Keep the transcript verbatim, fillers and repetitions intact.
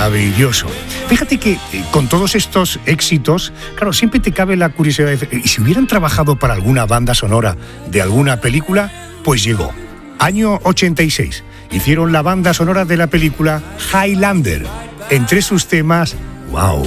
Maravilloso. Fíjate que eh, con todos estos éxitos, claro, siempre te cabe la curiosidad de decir, ¿y si hubieran trabajado para alguna banda sonora de alguna película? Pues llegó. Año ochenta y seis. Hicieron la banda sonora de la película Highlander. Entre sus temas, wow.